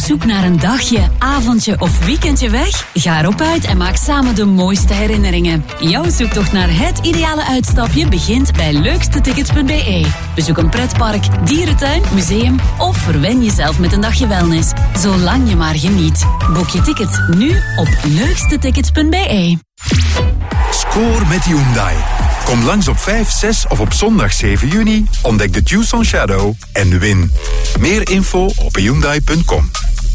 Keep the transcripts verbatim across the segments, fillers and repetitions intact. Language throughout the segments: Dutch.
zoek naar een dagje, avondje of weekendje weg? Ga erop uit en maak samen de mooiste herinneringen. Jouw zoektocht naar het ideale uitstapje begint bij leukste tickets punt b e. Bezoek een pretpark, dierentuin, museum of verwen jezelf met een dagje wellness. Zolang je maar geniet. Boek je ticket nu op leukste tickets punt b e. Score met Hyundai. Kom langs op vijf, zes of op zondag zeven juni. Ontdek de Tucson Shadow en win. Meer info op hyundai punt com.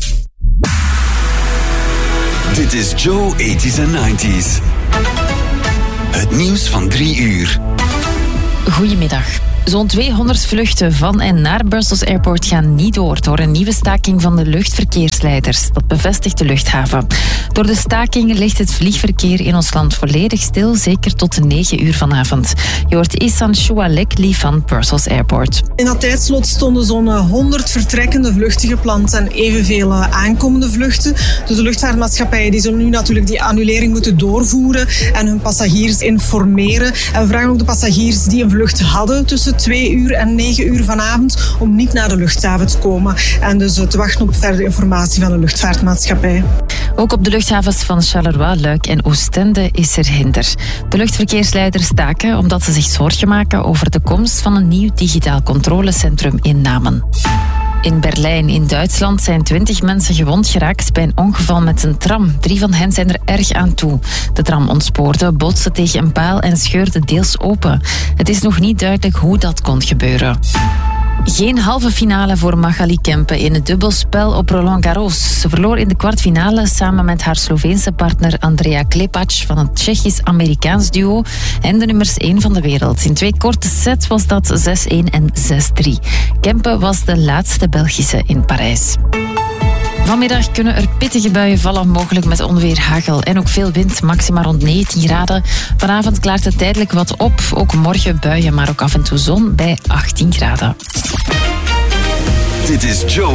Dit is Joe tachtiger en negentiger. Het nieuws van drie uur. Goedemiddag. Zo'n tweehonderd vluchten van en naar Brussels Airport gaan niet door door een nieuwe staking van de luchtverkeersleiders. Dat bevestigt de luchthaven. Door de staking ligt het vliegverkeer in ons land volledig stil, zeker tot negen uur vanavond. Je hoort Ihsan Choualekli van Brussels Airport. In dat tijdslot stonden zo'n honderd vertrekkende vluchten gepland en evenveel aankomende vluchten. Dus de luchtvaartmaatschappijen die zullen nu natuurlijk die annulering moeten doorvoeren en hun passagiers informeren. En we vragen ook de passagiers die een vlucht hadden tussen twee uur en negen uur vanavond om niet naar de luchthaven te komen en dus te wachten op verdere informatie van de luchtvaartmaatschappij. Ook op de luchthavens van Charleroi, Luik en Oostende is er hinder. De luchtverkeersleiders staken omdat ze zich zorgen maken over de komst van een nieuw digitaal controlecentrum in Namen. In Berlijn in Duitsland zijn twintig mensen gewond geraakt bij een ongeval met een tram. Drie van hen zijn er erg aan toe. De tram ontspoorde, botste tegen een paal en scheurde deels open. Het is nog niet duidelijk hoe dat kon gebeuren. Geen halve finale voor Magali Kempe in het dubbelspel op Roland Garros. Ze verloor in de kwartfinale samen met haar Sloveense partner Andrea Klepac van het Tsjechisch-Amerikaans duo en de nummers één van de wereld. In twee korte sets was dat zes-één en zes-drie. Kempe was de laatste Belgische in Parijs. Vanmiddag kunnen er pittige buien vallen, mogelijk met onweer, hagel en ook veel wind, maxima rond negentien graden. Vanavond klaart het tijdelijk wat op, ook morgen buien, maar ook af en toe zon bij achttien graden. Dit is Joe